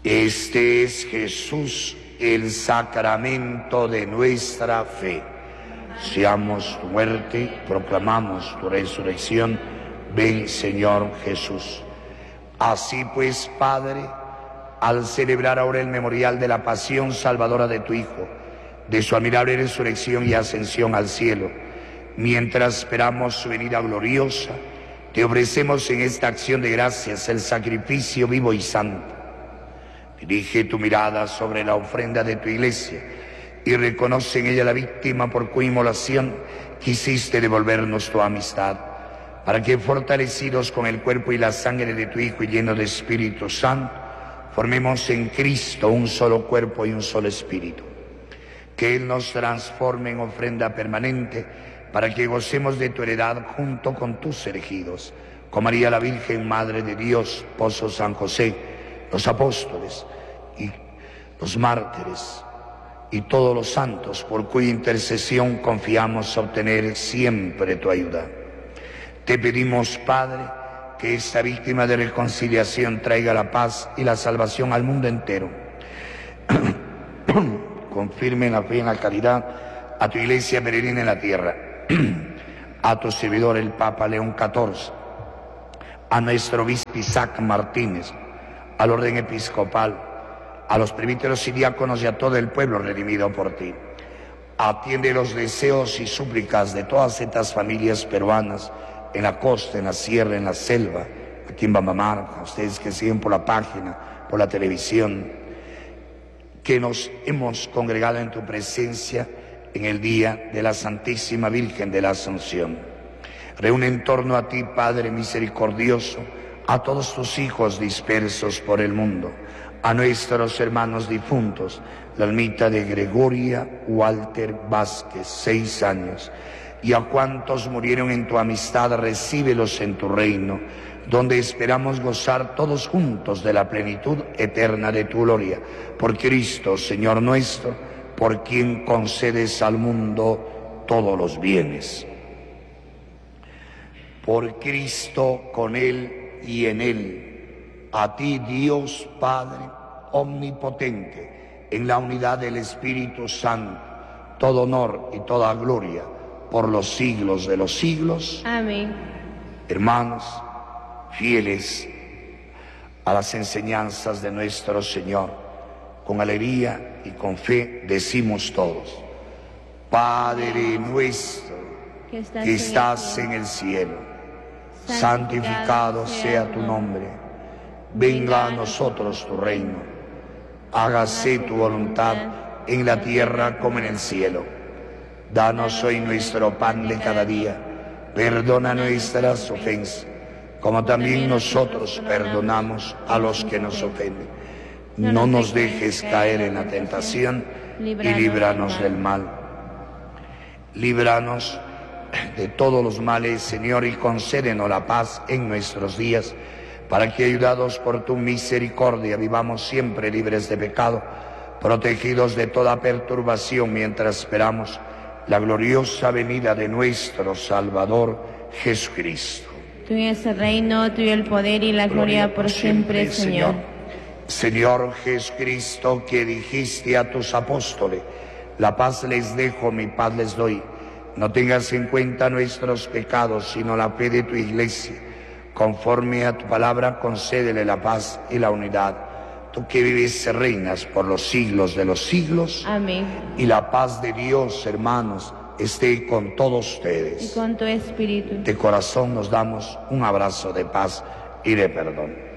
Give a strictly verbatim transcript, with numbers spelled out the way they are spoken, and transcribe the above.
Este es Jesús, el sacramento de nuestra fe. Seamos tu muerte, proclamamos tu resurrección. Ven, Señor Jesús. Así pues, Padre, al celebrar ahora el memorial de la pasión salvadora de tu Hijo, de su admirable resurrección y ascensión al cielo, mientras esperamos su venida gloriosa, te ofrecemos en esta acción de gracias el sacrificio vivo y santo. Dirige tu mirada sobre la ofrenda de tu iglesia y reconoce en ella la víctima por cuya inmolación quisiste devolvernos tu amistad, para que, fortalecidos con el cuerpo y la sangre de tu Hijo y llenos de Espíritu Santo, formemos en Cristo un solo cuerpo y un solo espíritu. Que Él nos transforme en ofrenda permanente, para que gocemos de tu heredad junto con tus elegidos, con María la Virgen, Madre de Dios, esposo San José, los apóstoles y los mártires y todos los santos, por cuya intercesión confiamos obtener siempre tu ayuda. Te pedimos, Padre, que esta víctima de reconciliación traiga la paz y la salvación al mundo entero. Confirme en la fe y en la caridad a tu iglesia peregrina en la tierra, a tu servidor el Papa León catorce, a nuestro obispo Isaac Martínez, al orden episcopal, a los presbíteros y diáconos y a todo el pueblo redimido por ti. Atiende los deseos y súplicas de todas estas familias peruanas, en la costa, en la sierra, en la selva, aquí en Bambamar, a ustedes que siguen por la página, por la televisión, que nos hemos congregado en tu presencia en el día de la Santísima Virgen de la Asunción. Reúne en torno a ti, Padre misericordioso, a todos tus hijos dispersos por el mundo, a nuestros hermanos difuntos, la almita de Gregoria Walter Vázquez, seis años, y a cuantos murieron en tu amistad, recíbelos en tu reino, donde esperamos gozar todos juntos de la plenitud eterna de tu gloria. Por Cristo, Señor nuestro, por quien concedes al mundo todos los bienes. Por Cristo, con Él y en Él, a ti, Dios Padre omnipotente, en la unidad del Espíritu Santo, todo honor y toda gloria por los siglos de los siglos. Amén. Hermanos, fieles a las enseñanzas de nuestro Señor, con alegría y con fe decimos todos: Padre nuestro que estás, que estás en el cielo, santificado sea tu nombre, venga a nosotros tu reino, hágase tu voluntad en la tierra como en el cielo. Danos hoy nuestro pan de cada día, perdona nuestras ofensas, como también nosotros perdonamos a los que nos ofenden. No nos dejes caer en la tentación y líbranos del mal. Líbranos de todos los males, Señor, y concédenos la paz en nuestros días, para que, ayudados por tu misericordia, vivamos siempre libres de pecado, protegidos de toda perturbación, mientras esperamos la gloriosa venida de nuestro Salvador Jesucristo. Tuyo es el reino, tuyo el poder y la gloria, gloria por siempre, siempre Señor. Señor Jesucristo, que dijiste a tus apóstoles: la paz les dejo, mi paz les doy. No tengas en cuenta nuestros pecados, sino la fe de tu iglesia. Conforme a tu palabra, concédele la paz y la unidad. Tú que vives y reinas por los siglos de los siglos. Amén. Y la paz de Dios, hermanos, esté con todos ustedes. Y con tu espíritu. De corazón nos damos un abrazo de paz y de perdón.